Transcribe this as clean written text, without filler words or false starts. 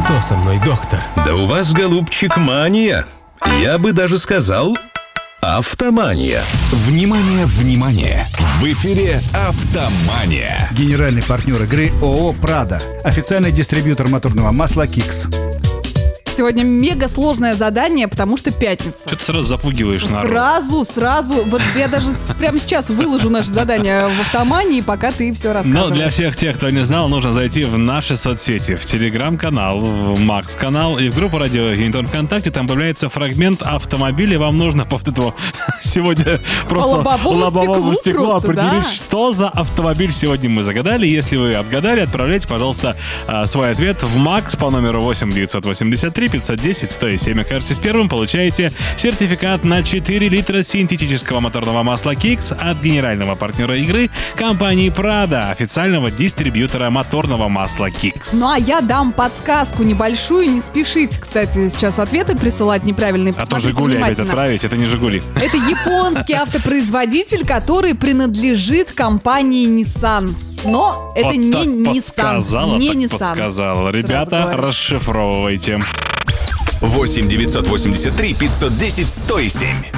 Что со мной, доктор? Да у вас, голубчик, мания. Я бы даже сказал, автомания. Внимание, внимание! В эфире «Автомания». Генеральный партнер игры ООО «Прада». Официальный дистрибьютор моторного масла «Кикс». Сегодня мега сложное задание, потому что пятница. Что ты сразу запугиваешь народ? Сразу. Вот я даже прямо сейчас выложу наше задание в автомании, пока ты все рассказываешь. Но для всех тех, кто не знал, нужно зайти в наши соцсети, в Телеграм-канал, в Макс-канал и в группу Радио Генитон ВКонтакте. Там появляется фрагмент автомобиля. Вам нужно по вот этому сегодня просто лобовому стеклу определить, да, что за автомобиль сегодня мы загадали. Если вы отгадали, отправляйте, пожалуйста, свой ответ в Макс по номеру 8 983 510 107. Окажетесь первым, получаете сертификат на 4 литра синтетического моторного масла Kix от генерального партнера игры компании Prada, официального дистрибьютора моторного масла Kix. Ну а я дам подсказку небольшую. Не спешите, кстати, сейчас ответы присылать неправильные. А то «Жигули» опять отправить, это не «Жигули». Это японский автопроизводитель, который принадлежит компании Nissan. Но это вот не так Nissan. Не Nissan. Подсказала. Ребята, расшифровывайте. 8 983 510 107.